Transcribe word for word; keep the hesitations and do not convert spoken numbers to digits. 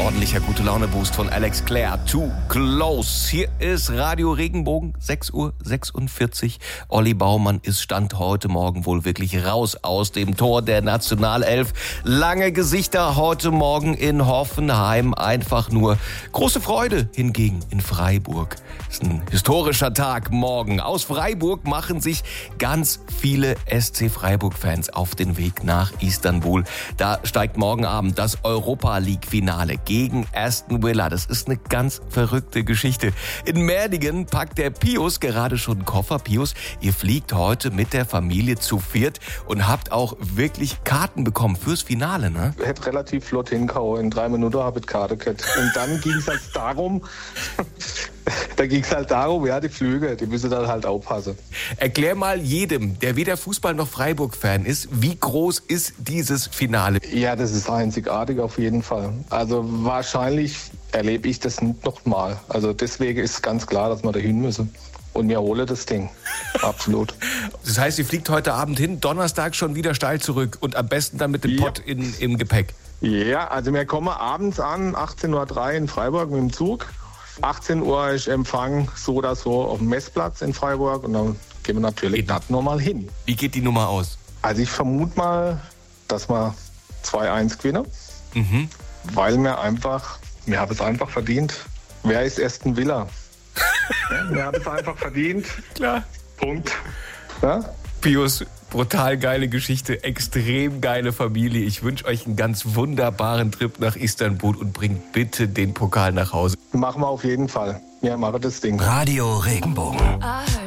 ordentlicher Gute-Laune-Boost von Alex Clare. Too close. Hier ist Radio Regenbogen, sechs Uhr sechsundvierzig. Olli Baumann ist Stand heute Morgen wohl wirklich raus aus dem Tor der Nationalelf. Lange Gesichter heute Morgen in Hoffenheim. Einfach nur große Freude hingegen in Freiburg. Es ist ein historischer Tag morgen. Aus Freiburg machen sich ganz viele S C Freiburg-Fans auf den Weg nach Istanbul. Da steigt morgen Abend das Europa-League-Finale gegen Aston Villa. Das ist eine ganz verrückte Geschichte. In Merdingen packt der Pius gerade schon einen Koffer. Pius, ihr fliegt heute mit der Familie zu viert und habt auch wirklich Karten bekommen fürs Finale, ne? Hätte relativ flott hingehauen. In drei Minuten habe ich Karte gehabt. Und dann ging es halt darum... Da ging es halt darum, ja, die Flüge, die müssen dann halt aufpassen. Erklär mal jedem, der weder Fußball noch Freiburg-Fan ist, wie groß ist dieses Finale? Ja, das ist einzigartig auf jeden Fall. Also wahrscheinlich erlebe ich das nicht nochmal. Also deswegen ist ganz klar, dass wir da hin müssen. Und mir hole das Ding. Absolut. Das heißt, ihr fliegt heute Abend hin, Donnerstag schon wieder steil zurück und am besten dann mit dem ja. Pott in, im Gepäck. Ja, also wir kommen abends an, achtzehn Uhr drei in Freiburg mit dem Zug. achtzehn Uhr ist Empfang so oder so auf dem Messplatz in Freiburg und dann gehen wir natürlich das nochmal hin. Wie geht die Nummer aus? Also ich vermute mal, dass wir zwei eins gewinnen, mhm. weil wir einfach, wir haben es einfach verdient. Wer ist Aston Villa? Ja, wir haben es einfach verdient. Klar. Punkt. Ja? Pius, brutal geile Geschichte, extrem geile Familie. Ich wünsche euch einen ganz wunderbaren Trip nach Istanbul und bringt bitte den Pokal nach Hause. Machen wir auf jeden Fall. Wir machen das Ding. Radio Regenbogen.